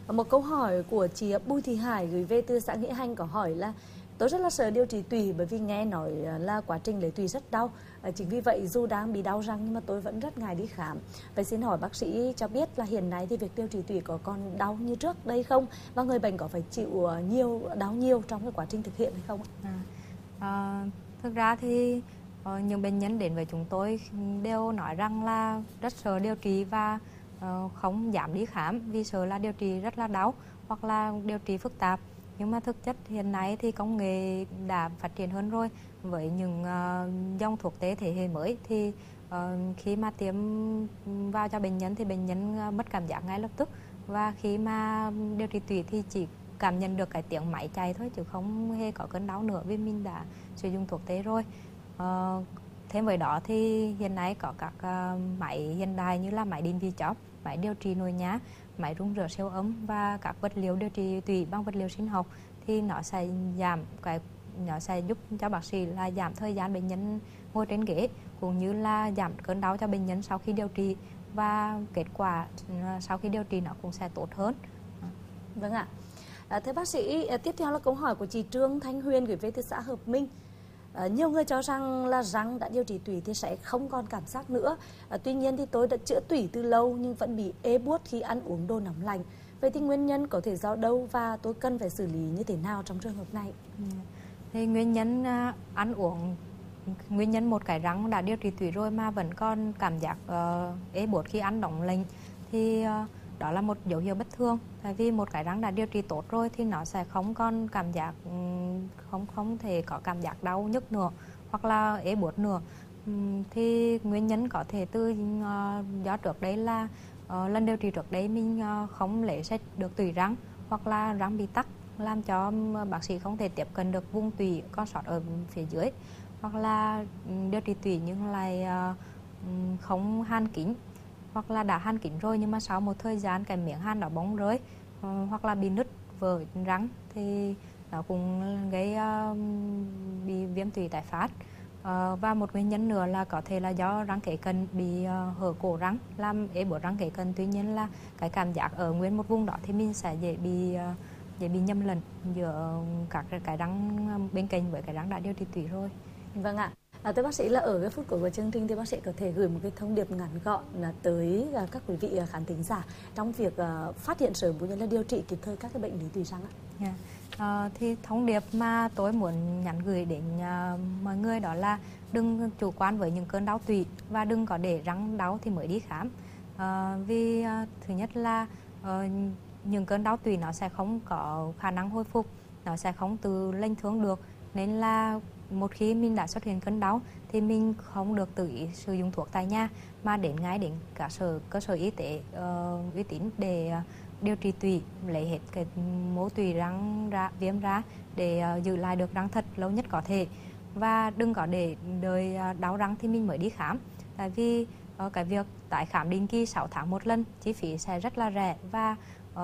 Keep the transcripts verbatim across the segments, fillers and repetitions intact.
Một câu hỏi của chị Bùi Thị Hải gửi về từ xã Nghĩa Hành có hỏi là: tôi rất là sợ điều trị tủy bởi vì nghe nói là quá trình lấy tủy rất đau. Chính vì vậy dù đang bị đau răng nhưng mà tôi vẫn rất ngại đi khám. Vậy xin hỏi bác sĩ cho biết là hiện nay thì việc điều trị tủy có còn đau như trước đây không? Và người bệnh có phải chịu nhiều đau nhiều trong cái quá trình thực hiện hay không? À, à, thực ra thì uh, những bệnh nhân đến với chúng tôi đều nói rằng là rất sợ điều trị và uh, không dám đi khám vì sợ là điều trị rất là đau hoặc là điều trị phức tạp. Nhưng mà thực chất hiện nay thì công nghệ đã phát triển hơn rồi, với những uh, dòng thuốc tê thế hệ mới thì uh, khi mà tiêm vào cho bệnh nhân thì bệnh nhân uh, mất cảm giác ngay lập tức, và khi mà điều trị tủy thì chỉ cảm nhận được cái tiếng máy chạy thôi chứ không hề có cơn đau nữa vì mình đã sử dụng thuốc tê rồi. Uh, thêm với đó thì hiện nay có các uh, máy hiện đại như là máy định vị chóp, máy điều trị nội nhá, máy rung rửa siêu âm và các vật liệu điều trị tủy bằng vật liệu sinh học, thì nó sẽ giảm cái nó sẽ giúp cho bác sĩ là giảm thời gian bệnh nhân ngồi trên ghế, cũng như là giảm cơn đau cho bệnh nhân sau khi điều trị, và kết quả sau khi điều trị nó cũng sẽ tốt hơn. Vâng ạ. À, thưa bác sĩ, tiếp theo là câu hỏi của chị Trương Thanh Huyền gửi về từ xã Hợp Minh. À, nhiều người cho rằng là răng đã điều trị tủy thì sẽ không còn cảm giác nữa. À, tuy nhiên thì tôi đã chữa tủy từ lâu nhưng vẫn bị ê buốt khi ăn uống đồ nóng lạnh. Vậy thì nguyên nhân có thể do đâu và tôi cần phải xử lý như thế nào trong trường hợp này? Thì nguyên nhân uh, ăn uống, nguyên nhân một cái răng đã điều trị tủy rồi mà vẫn còn cảm giác uh, ê buốt khi ăn nóng lạnh thì uh, đó là một dấu hiệu bất thường. Tại vì một cái răng đã điều trị tốt rồi thì nó sẽ không còn cảm giác, không không thể có cảm giác đau nhức nữa hoặc là ê buốt nữa. Thì nguyên nhân có thể từ uh, do trước đấy là uh, lần điều trị trước đấy mình uh, không lấy sạch được tủy răng, hoặc là răng bị tắc làm cho bác sĩ không thể tiếp cận được vùng tủy còn sót ở phía dưới, hoặc là điều trị tủy nhưng lại uh, không hàn kín, hoặc là đã hàn kín rồi nhưng mà sau một thời gian cái miếng hàn đó bong rơi, uh, hoặc là bị nứt vỡ răng thì nó cũng gây uh, bị viêm tủy tái phát. Uh, và một nguyên nhân nữa là có thể là do răng kế cận bị uh, hở cổ răng làm ê buốt răng kế cận. Tuy nhiên là cái cảm giác ở nguyên một vùng đó thì mình sẽ dễ bị uh, dễ bị nhầm lẫn giữa các cái răng bên cạnh với cái răng đã điều trị tủy rồi. Vâng ạ. À, thưa bác sĩ, là ở cái phút cuối của chương trình thì bác sĩ có thể gửi một cái thông điệp ngắn gọn là tới uh, các quý vị khán thính giả trong việc uh, phát hiện sớm cũng như là điều trị kịp thời các cái bệnh lý tủy răng ạ. Yeah. Uh, thì thông điệp mà tôi muốn nhắn gửi đến uh, mọi người đó là đừng chủ quan với những cơn đau tủy và đừng có để răng đau thì mới đi khám. Uh, vì uh, thứ nhất là uh, những cơn đau tủy nó sẽ không có khả năng hồi phục, nó sẽ không tự lành thương được, nên là một khi mình đã xuất hiện cơn đau thì mình không được tự ý sử dụng thuốc tại nhà mà đến ngay đến cả sở cơ sở y tế uh, uy tín để uh, điều trị tủy, lấy hết cái mô tủy răng ra, viêm ra để uh, giữ lại được răng thật lâu nhất có thể. Và đừng có để đợi uh, đau răng thì mình mới đi khám, tại vì uh, cái việc tái khám định kỳ sáu tháng một lần, chi phí sẽ rất là rẻ và uh,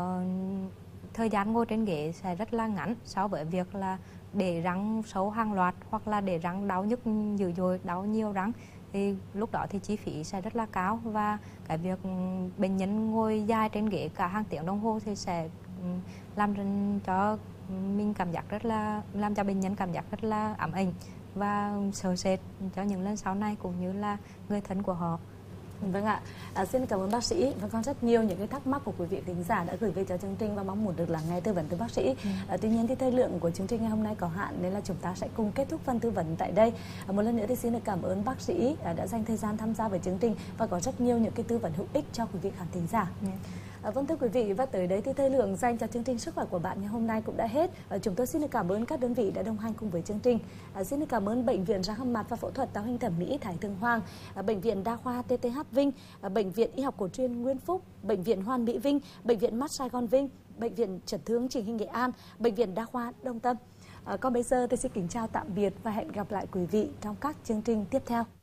thời gian ngồi trên ghế sẽ rất là ngắn so với việc là để răng sâu hàng loạt hoặc là để răng đau nhức dữ dội, đau nhiều răng, thì lúc đó thì chi phí sẽ rất là cao, và cái việc bệnh nhân ngồi dài trên ghế cả hàng tiếng đồng hồ thì sẽ làm cho mình cảm giác rất là làm cho bệnh nhân cảm giác rất là ám ảnh và sợ sệt cho những lần sau này cũng như là người thân của họ. Vâng ạ, à, xin cảm ơn bác sĩ. Và còn rất nhiều những cái thắc mắc của quý vị khán giả đã gửi về cho chương trình và mong muốn được lắng nghe tư vấn từ bác sĩ. Ừ. À, tuy nhiên thì thời lượng của chương trình ngày hôm nay có hạn nên là chúng ta sẽ cùng kết thúc phần tư vấn tại đây. À, một lần nữa thì xin được cảm ơn bác sĩ à, đã dành thời gian tham gia với chương trình và có rất nhiều những cái tư vấn hữu ích cho quý vị khán thính giả. Ừ. À, vâng thưa quý vị, và tới đây thì thời lượng dành cho chương trình Sức khỏe của bạn ngày hôm nay cũng đã hết. À, chúng tôi xin được cảm ơn các đơn vị đã đồng hành cùng với chương trình. À, xin được cảm ơn Bệnh viện Răng Hàm Mặt và Phẫu thuật Tạo hình Thẩm mỹ Thái Thượng Hoàng, à, Bệnh viện Đa khoa tê tê hát Vinh, à, Bệnh viện Y học cổ truyền Nguyên Phúc, Bệnh viện Hoàn Mỹ Vinh, Bệnh viện Mắt Sài Gòn Vinh, Bệnh viện Chấn thương Chỉnh hình Nghệ An, Bệnh viện Đa khoa Đông Tâm. À, còn bây giờ tôi xin kính chào tạm biệt và hẹn gặp lại quý vị trong các chương trình tiếp theo.